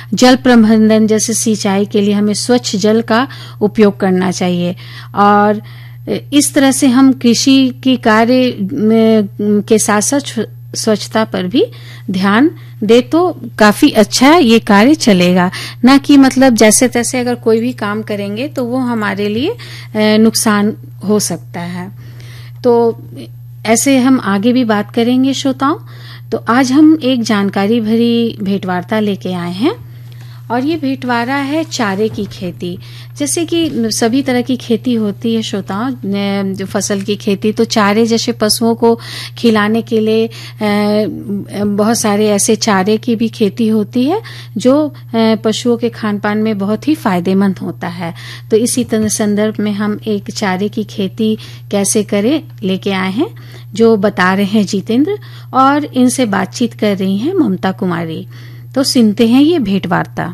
जल प्रबंधन जैसे सिंचाई के लिए हमें स्वच्छ जल का उपयोग करना चाहिए। और इस तरह से हम कृषि की कार्य के साथ साथ स्वच्छता पर भी ध्यान दे तो काफी अच्छा ये कार्य चलेगा। ना कि मतलब जैसे तैसे अगर कोई भी काम करेंगे तो वो हमारे लिए नुकसान हो सकता है। तो ऐसे हम आगे भी बात करेंगे श्रोताओं। तो आज हम एक जानकारी भरी भेंटवार्ता लेके आए हैं और ये भेंटवार्ता है चारे की खेती। जैसे कि सभी तरह की खेती होती है श्रोताओं, जो फसल की खेती, तो चारे जैसे पशुओं को खिलाने के लिए बहुत सारे ऐसे चारे की भी खेती होती है जो पशुओं के खान पान में बहुत ही फायदेमंद होता है। तो इसी तरह संदर्भ में हम एक चारे की खेती कैसे करें लेके आए हैं, जो बता रहे हैं जितेंद्र, और इनसे बातचीत कर रही हैं ममता कुमारी। तो सुनते हैं ये भेंटवार्ता।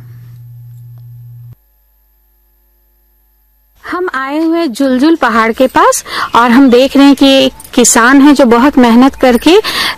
हम आए हुए जुलजुल पहाड़ के पास और हम देख रहे हैं कि एक किसान है जो बहुत मेहनत करके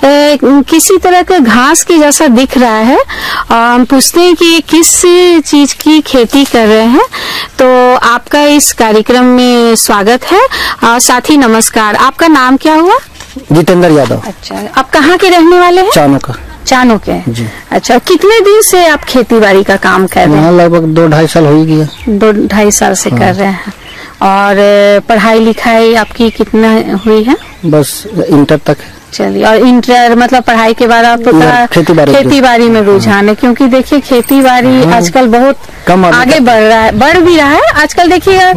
किसी तरह का घास की जैसा दिख रहा है। हम पूछते हैं कि किस चीज की खेती कर रहे हैं। तो आपका इस कार्यक्रम में स्वागत है और साथ ही नमस्कार। आपका नाम क्या हुआ? जितेंद्र यादव। अच्छा, आप कहाँ के रहने वाले हैं? चानो के जी। अच्छा, कितने दिन से आप खेती बाड़ी का काम कर रहे हैं? लगभग 2-2.5 साल हो ही गया। 2-2.5 साल से कर रहे हैं। और पढ़ाई लिखाई आपकी कितना हुई है? बस इंटर तक। चलिए, और इंटर मतलब पढ़ाई के बाद आपका खेती बाड़ी में रुझान है, क्योंकि देखिए खेती बाड़ी आजकल बहुत कम आगे बढ़ भी रहा है। आजकल देखिएगा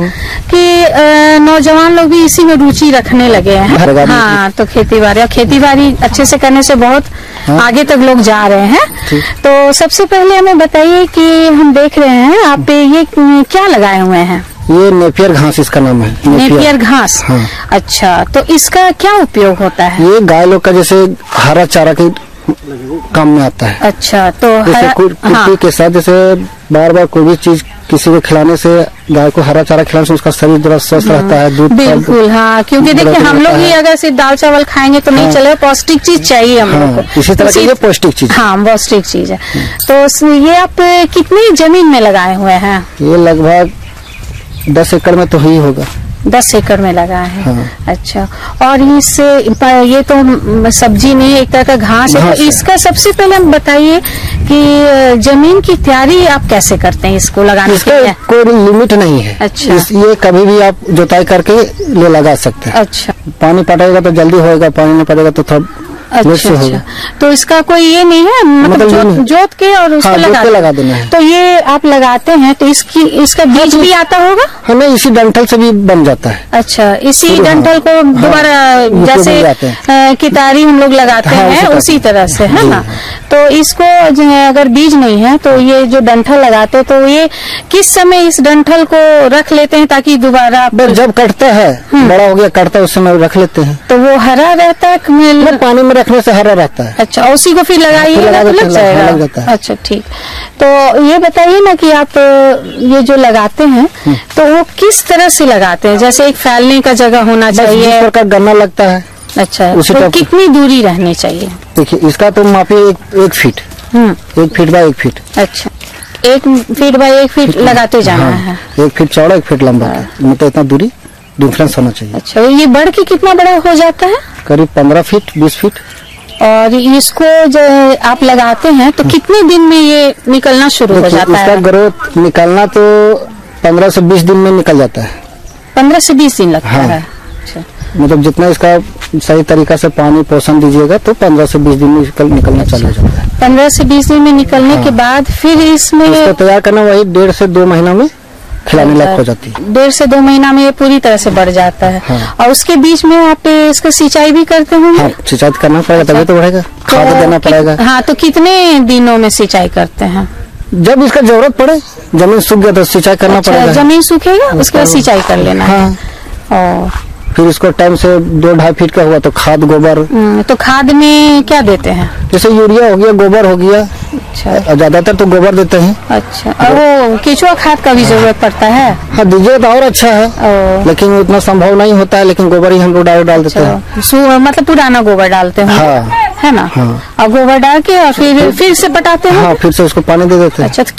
कि नौजवान लोग भी इसी में रुचि रखने लगे हैं। हाँ, तो खेती बाड़ी अच्छे से करने से बहुत आगे तक लोग जा रहे हैं। तो सबसे पहले हमें बताइए कि हम देख रहे हैं आप ये क्या लगाए हुए हैं? ये नेपियर घास इसका नाम है। नेपियर घास। हाँ। अच्छा, तो इसका क्या उपयोग होता है? ये गाय लोग का जैसे हरा चारा के काम में आता है। अच्छा, तो कुट्टी के साथ जैसे बार बार कोई भी चीज किसी को खिलाने से, गाय को हरा चारा खिलाने से उसका शरीर थोड़ा स्वस्थ रहता है। दूध बिल्कुल, हाँ, क्योंकि देखिए हम लोग ही अगर सिर्फ दाल चावल खाएंगे तो नहीं चलेगा, पौष्टिक चीज चाहिए हम लोग को। इसी तरह की ये पौष्टिक चीज। हाँ, पौष्टिक चीज है। तो ये आप कितनी जमीन में लगाए हुए हैं? ये लगभग 10 एकड़ में तो ही होगा। 10 एकड़ में लगा है। हाँ। अच्छा, और इससे ये तो सब्जी नहीं, एक तरह का घास है। तो इसका सबसे पहले हम बताइए कि जमीन की तैयारी आप कैसे करते हैं इसको लगाने के लिए? कोई लिमिट नहीं है। अच्छा, ये कभी भी आप जुताई करके ले लगा सकते हैं। अच्छा, पानी पड़ेगा तो जल्दी होगा, पानी नहीं पड़ेगा तो थोड़ा अच्छा। तो इसका कोई ये नहीं है, मतलब जोत के और उसको लगा देना है। तो ये आप लगाते हैं तो इसका बीज भी आता होगा? हमें इसी डंठल से भी बन जाता है। अच्छा, इसी डंठल को दोबारा जैसे कितारी हम लोग लगाते हैं उसी तरह से, है ना? तो इसको अगर बीज नहीं है तो ये जो डंठल लगाते हैं, तो ये किस समय इस डंठल को रख लेते हैं ताकि दोबारा जब कटता है, बड़ा हो गया कटता है, उस समय रख लेते हैं। तो वो हरा रहता है, पानी में रखने से हरा रहता है। अच्छा, उसी को फिर लगाइएगा तो लग जाएगा। अच्छा, ठीक। तो ये बताइए ना कि आप ये जो लगाते हैं तो वो किस तरह से लगाते हैं? जैसे एक फैलने का जगह होना चाहिए, जिस प्रकार गन्ना लगता है। अच्छा, तो कितनी दूरी रहनी चाहिए? देखिए, इसका तो मापिए 1 फीट। 1 feet by 1 feet. अच्छा, 1 फीट बाय 1 फीट लगाते जाना है। 1 फीट चौड़ा, 1 फीट लंबा, मतलब इतना दूरी डिफरेंस होना चाहिए। अच्छा, ये बढ़ के कितना बड़ा हो जाता है? करीब 15 फीट 20 फीट। और इसको जो आप लगाते हैं तो कितने दिन में ये निकलना शुरू हो जाता है? इसका ग्रोथ निकलना तो 15 से 20 दिन में निकल जाता है। 15 से 20 दिन लगता है। अच्छा, मतलब जितना इसका सही तरीका से पानी पोषण दीजिएगा तो 15 से 20 दिन में निकलना चालू हो जाता है। 15 से 20 दिन में निकलने के बाद फिर इसमें इसको तैयार करना वही 1.5 से 2 महीना में खिलाने लायक हो जाती है। 1.5 से 2 महीना में ये पूरी तरह से बढ़ जाता है। हाँ। और उसके बीच में आप इसका सिंचाई भी करते होंगे? हाँ, सिंचाई करना पड़ेगा तभी तो बढ़ेगा, खाद देना पड़ेगा। हाँ, तो कितने दिनों में सिंचाई करते हैं? जब इसका जरूरत पड़े, जमीन सूख गया तो सिंचाई करना पड़ेगा। जमीन सूखेगा उसके बाद सिंचाई कर लेना है। और फिर इसको टाइम से 2-2.5 फीट का हुआ तो खाद गोबर। तो खाद में क्या देते हैं? जैसे यूरिया हो गया, गोबर हो गया। अच्छा, ज्यादातर तो गोबर देते हैं। अच्छा, और वो केचुआ खाद का भी जरूरत पड़ता है? हाँ, दीजिए तो और अच्छा है, लेकिन उतना संभव नहीं होता है, लेकिन गोबर ही हम लोग डाल देते हैं। मतलब पुराना गोबर डालते हैं? हाँ, है ना? हाँ। और गोबर डाल के और फिर से पटाते हैं? हाँ, फिर से उसको पानी दे देते हैं। अच्छा,